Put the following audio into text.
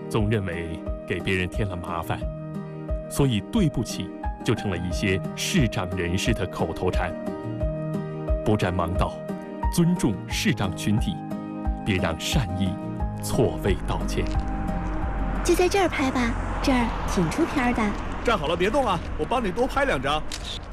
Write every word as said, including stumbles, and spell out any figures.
总认为给别人添了麻烦，所以对不起就成了一些视障人士的口头禅。不占盲道，尊重视障群体，别让善意错位道歉。 就在这儿拍吧，这儿挺出片的。 站好了，别动啊，我帮你多拍两张。